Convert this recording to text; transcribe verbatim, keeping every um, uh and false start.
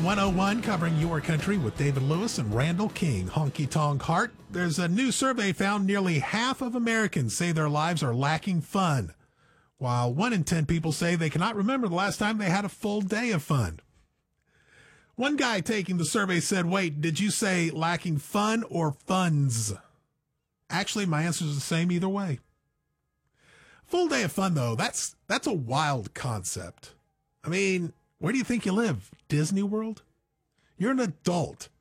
one oh one covering your country with David Lewis and Randall King. Honky Tonk Heart. There's a new survey found nearly half of Americans say their lives are lacking fun, while one in ten people say they cannot remember the last time they had a full day of fun. One guy taking the survey said, wait, did you say lacking fun or funds? Actually, my answer is the same either way. Full day of fun, though, that's that's a wild concept. I mean, where do you think you live? Disney World? You're an adult.